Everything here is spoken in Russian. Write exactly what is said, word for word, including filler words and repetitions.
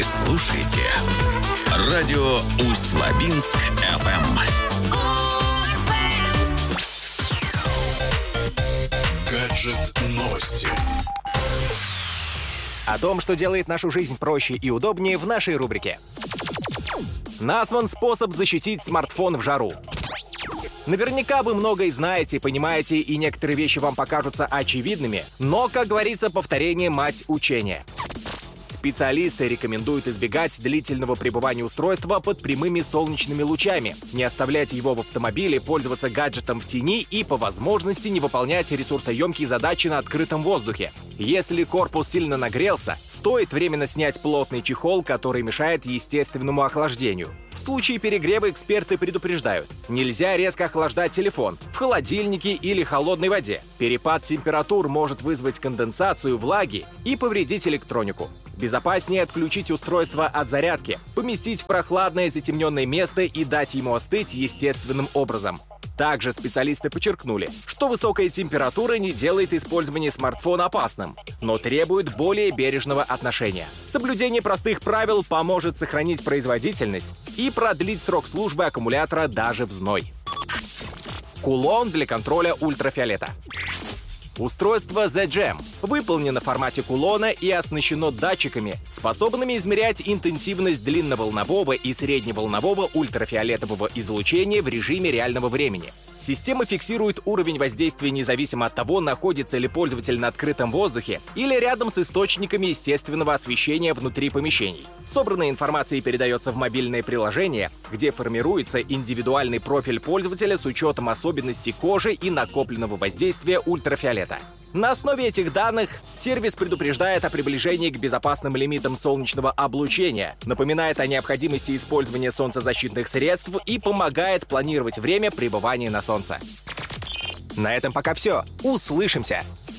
Слушайте радио Усть-Лабинск эф эм. Гаджет новости. О том, что делает нашу жизнь проще и удобнее, в нашей рубрике. Назван способ защитить смартфон в жару. Наверняка вы многое знаете, понимаете, и некоторые вещи вам покажутся очевидными, но, как говорится, повторение — мать учения. Специалисты рекомендуют избегать длительного пребывания устройства под прямыми солнечными лучами, не оставлять его в автомобиле, пользоваться гаджетом в тени и, по возможности, не выполнять ресурсоемкие задачи на открытом воздухе. Если корпус сильно нагрелся, стоит временно снять плотный чехол, который мешает естественному охлаждению. В случае перегрева эксперты предупреждают: нельзя резко охлаждать телефон в холодильнике или холодной воде. Перепад температур может вызвать конденсацию влаги и повредить электронику. Безопаснее отключить устройство от зарядки, поместить в прохладное затемненное место и дать ему остыть естественным образом. Также специалисты подчеркнули, что высокая температура не делает использование смартфона опасным, но требует более бережного отношения. Соблюдение простых правил поможет сохранить производительность и продлить срок службы аккумулятора даже в зной. Кулон для контроля ультрафиолета. Устройство The Jam выполнено в формате кулона и оснащено датчиками, способными измерять интенсивность длинноволнового и средневолнового ультрафиолетового излучения в режиме реального времени. Система фиксирует уровень воздействия независимо от того, находится ли пользователь на открытом воздухе или рядом с источниками естественного освещения внутри помещений. Собранная информация передается в мобильное приложение, где формируется индивидуальный профиль пользователя с учетом особенностей кожи и накопленного воздействия ультрафиолета. На основе этих данных сервис предупреждает о приближении к безопасным лимитам солнечного облучения, напоминает о необходимости использования солнцезащитных средств и помогает планировать время пребывания на солнце. На этом пока все. Услышимся!